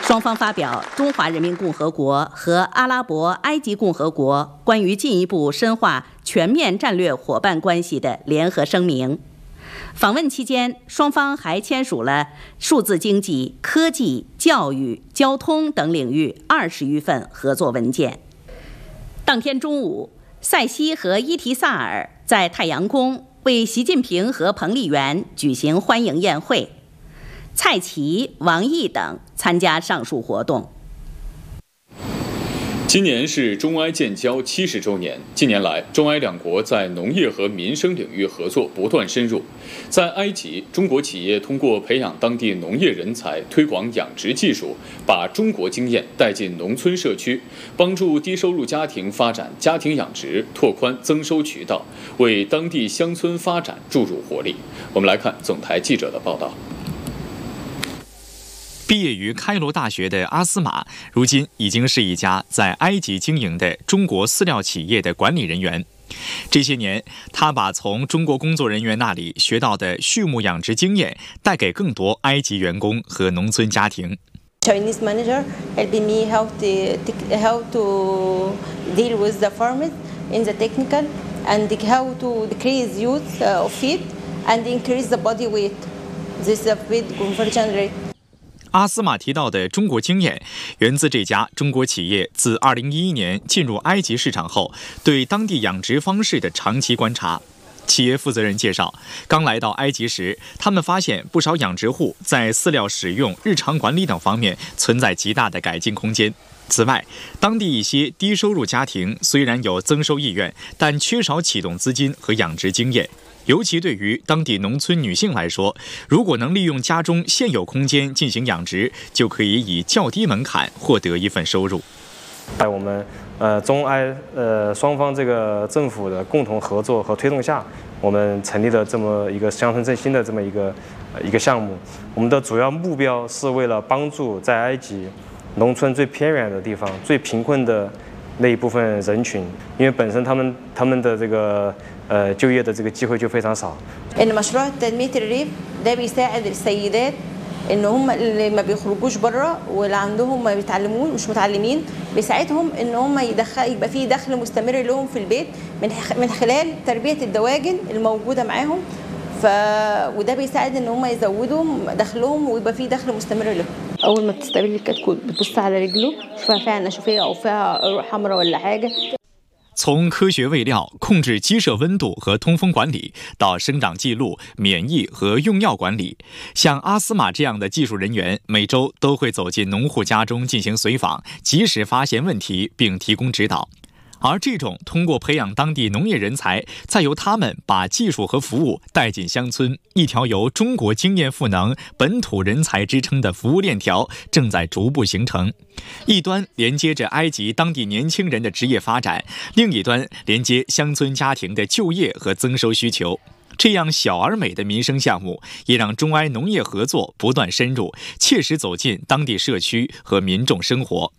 双方发表中华人民共和国和阿拉伯埃及共和国关于进一步深化全面战略伙伴关系的联合声明。访问期间，双方还签署了数字经济、科技、教育、交通等领域20余份合作文件。当天中午，塞西和伊提萨尔在太阳宫为习近平和彭丽媛举行欢迎宴会，蔡奇、王毅等参加上述活动。 今年是中埃建交70周年。近年来，中埃两国在农业和民生领域合作不断深入。在埃及，中国企业通过培养当地农业人才，推广养殖技术，把中国经验带进农村社区，帮助低收入家庭发展家庭养殖，拓宽增收渠道，为当地乡村发展注入活力。我们来看总台记者的报道。 毕业于开罗大学的阿斯玛，如今已经是一家在埃及经营的中国饲料企业的管理人员。这些年，他把从中国工作人员那里学到的畜牧养殖经验带给更多埃及员工和农村家庭。 Chinese manager helping me how to deal with the farmers in the technical and how to decrease use of feed and increase the body weight. This is a feed conversion rate. 阿斯玛提到的中国经验，源自这家中国企业自2011年进入埃及市场后，对当地养殖方式的长期观察。企业负责人介绍，刚来到埃及时，他们发现不少养殖户在饲料使用、日常管理等方面存在极大的改进空间。此外，当地一些低收入家庭虽然有增收意愿，但缺少启动资金和养殖经验。尤其对于当地农村女性来说，如果能利用家中现有空间进行养殖，就可以以较低门槛获得一份收入。 在我们中埃双方这个政府的共同合作和推动下，我们成立了这么一个乡村振兴的这么一个项目。我们的主要目标是为了帮助在埃及农村最偏远的地方、最贫困的那一部分人群，因为本身他们的这个就业的这个机会就非常少。 المشروع تنمية الريف ده بيساعد السيدات ان هم اللي ما بيخرجوش بره واللي عندهم ما بيتعلموش مش متعلمين، بيساعدهم ان هم يبقى في دخل مستمر لهم في البيت من خلال تربية الدواجن الموجودة معاهم. وده بيساعد ان هم يزودوا دخلهم ويبقى في دخل مستمر لهم. اول ما بتستقبل الكتكوت بتبص على رجله شوفها فيها نشوفيه او فيها حمراء ولا حاجه。 从科学喂料、控制鸡舍温度和通风管理，到生长记录、免疫和用药管理，像阿斯玛这样的技术人员，每周都会走进农户家中进行随访，及时发现问题并提供指导。而这种通过培养当地农业人才，再由他们把技术和服务带进乡村，一条由中国经验赋能、本土人才支撑的服务链条正在逐步形成。一端连接着埃及当地年轻人的职业发展，另一端连接乡村家庭的就业和增收需求。这样小而美的民生项目，也让中埃农业合作不断深入，切实走进当地社区和民众生活。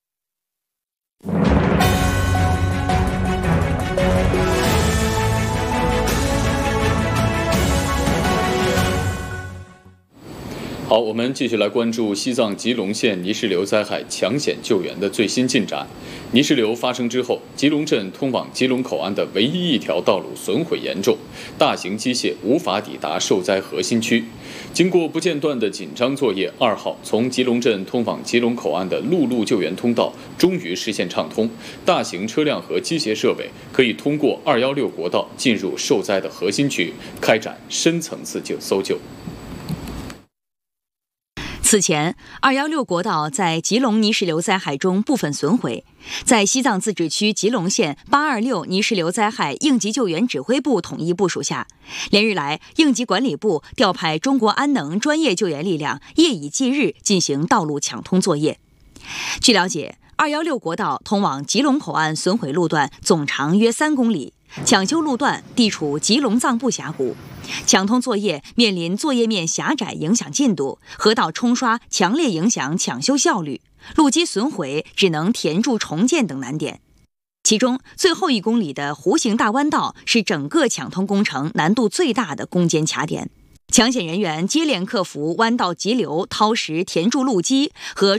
好，我们继续来关注西藏吉隆县泥石流灾害抢险救援的最新进展。泥石流发生之后，吉隆镇通往吉隆口岸的唯一一条道路损毁严重，大型机械无法抵达受灾核心区。经过不间断的紧张作业，2号从吉隆镇通往吉隆口岸的陆路救援通道终于实现畅通，大型车辆和机械设备可以通过216国道进入受灾的核心区，开展深层次搜救。 此前，216国道在吉隆泥石流灾害中部分损毁。在西藏自治区吉隆县826泥石流灾害应急救援指挥部统一部署下，连日来，应急管理部调派中国安能专业救援力量，夜以继日进行道路抢通作业。据了解，216国道通往吉隆口岸损毁路段总长约3公里。抢修路段地处吉隆藏布峡谷，抢通作业面临作业面狭窄影响进度，河道冲刷强烈影响抢修效率，路基损毁只能填筑重建等难点。其中最后1公里的弧形大弯道是整个抢通工程难度最大的攻坚卡点。抢险人员接连克服弯道急流、掏石填筑路基和